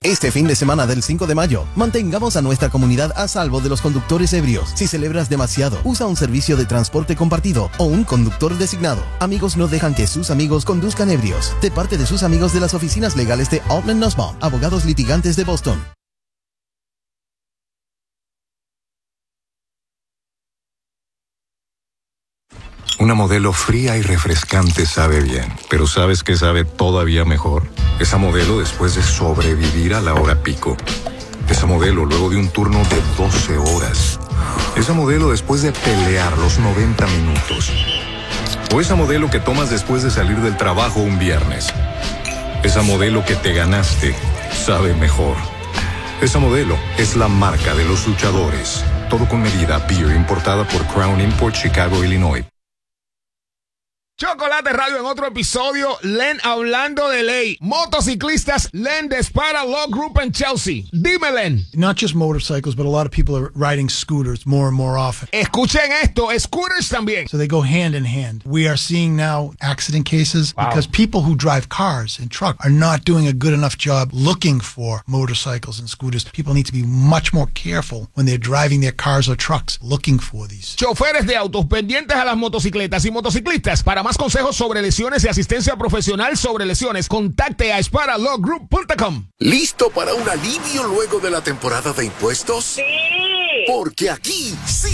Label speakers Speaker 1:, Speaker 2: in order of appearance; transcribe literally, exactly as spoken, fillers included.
Speaker 1: Este fin de semana del cinco de mayo, mantengamos a nuestra comunidad a salvo de los conductores ebrios. Si celebras demasiado, usa un servicio de transporte compartido o un conductor designado. Amigos no dejan que sus amigos conduzcan ebrios. De parte de sus amigos de las oficinas legales de Altman Nussbaum, abogados litigantes de Boston.
Speaker 2: Una Modelo fría y refrescante sabe bien, pero ¿sabes qué sabe todavía mejor? Esa Modelo después de sobrevivir a la hora pico. Esa Modelo luego de un turno de doce horas. Esa Modelo después de pelear los noventa minutos. O esa Modelo que tomas después de salir del trabajo un viernes. Esa Modelo que te ganaste sabe mejor. Esa Modelo es la marca de los luchadores. Todo con medida. Beer importada por Crown Import, Chicago, Illinois.
Speaker 3: Chocolate Radio en otro episodio. Len hablando de ley. Motociclistas, Len de Sparta Law Group en Chelsea. Dime, Len.
Speaker 4: Not just motorcycles, but a lot of people are riding scooters more and more often.
Speaker 3: Escuchen esto, scooters también.
Speaker 4: So they go hand in hand. We are seeing now accident cases wow. because people who drive cars and trucks are not doing a good enough job looking for motorcycles and scooters. People need to be much more careful when they're driving their cars or trucks looking for these.
Speaker 3: Choferes de autos pendientes a las motocicletas y motociclistas. Para más consejos sobre lesiones y asistencia profesional sobre lesiones, contacte a sparta law group punto com.
Speaker 5: ¿Listo para un alivio luego de la temporada de impuestos?
Speaker 6: Sí.
Speaker 5: Porque aquí sí